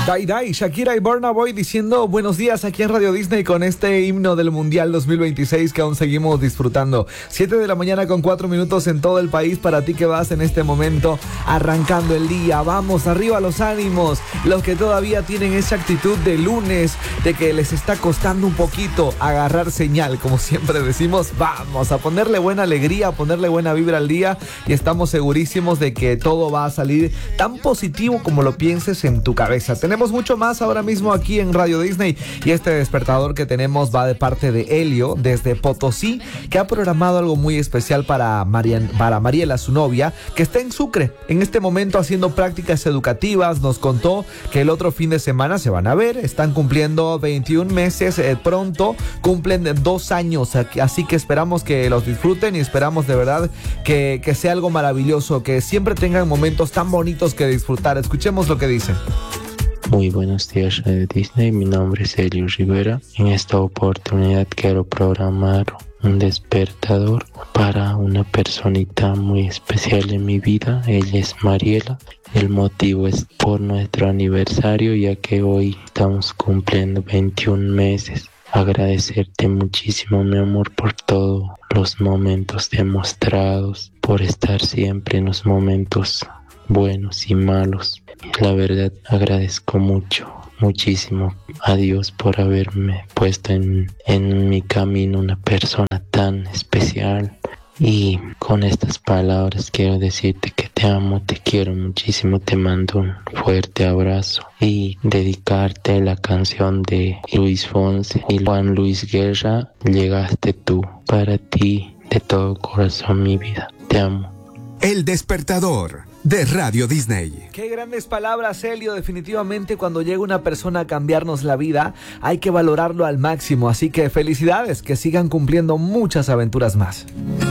Dai Dai, Shakira y Burna Boy diciendo buenos días aquí en Radio Disney con este himno del Mundial 2026 que aún seguimos disfrutando. 7 de la mañana con 4 minutos en todo el país para ti que vas en este momento arrancando el día. Vamos, arriba los ánimos. Los que todavía tienen esa actitud de lunes, de que les está costando un poquito agarrar señal, como siempre decimos, vamos a ponerle buena alegría, a ponerle buena vibra al día y estamos segurísimos de que todo va a salir tan positivo como lo pienses en tu cabeza. Tenemos mucho más ahora mismo aquí en Radio Disney y este despertador que tenemos va de parte de Helio desde Potosí, que ha programado algo muy especial para Mariela, su novia, que está en Sucre en este momento haciendo prácticas educativas. Nos contó que el otro fin de semana se van a ver, están cumpliendo 21 meses, pronto cumplen 2 años, así que esperamos que los disfruten y esperamos de verdad que sea algo maravilloso, que siempre tengan momentos tan bonitos que disfrutar. Escuchemos lo que dice. Muy buenos días, Radio Disney. Mi nombre es Elio Rivera. En esta oportunidad quiero programar un despertador para una personita muy especial en mi vida. Ella es Mariela. El motivo es por nuestro aniversario, ya que hoy estamos cumpliendo 21 meses. Agradecerte muchísimo, mi amor, por todos los momentos demostrados, por estar siempre en los momentos buenos y malos. La verdad, agradezco muchísimo a Dios por haberme puesto en mi camino una persona tan especial. Y con estas palabras quiero decirte que te amo, te quiero muchísimo, te mando un fuerte abrazo y dedicarte la canción de Luis Fonsi y Juan Luis Guerra, Llegaste tú, para ti de todo corazón mi vida, te amo. El despertador de Radio Disney. Qué grandes palabras, Helio. Definitivamente cuando llega una persona a cambiarnos la vida hay que valorarlo al máximo, así que felicidades, que sigan cumpliendo muchas aventuras más.